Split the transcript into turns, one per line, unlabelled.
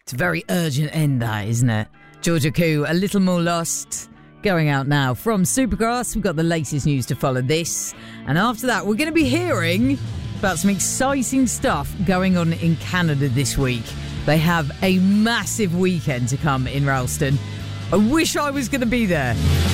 It's a very urgent end, that, isn't it? Georgia Koo, A Little More Lost, going out now from Supergrass. We've got the latest news to follow this. And after that, we're going to be hearing about some exciting stuff going on in Canada this week. They have a massive weekend to come in Ralston. I wish I was going to be there.